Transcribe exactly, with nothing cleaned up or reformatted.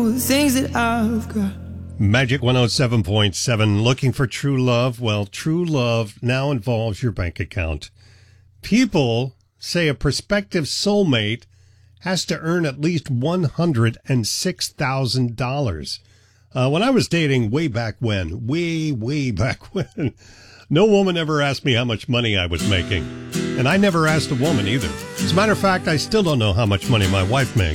The things that I've got. Magic one oh seven point seven. Looking for true love? Well, true love now involves your bank account. People say a prospective soulmate has to earn at least one hundred six thousand dollars. Uh, when I was dating way back when, way, way back when, no woman ever asked me how much money I was making. And I never asked a woman either. As a matter of fact, I still don't know how much money my wife makes.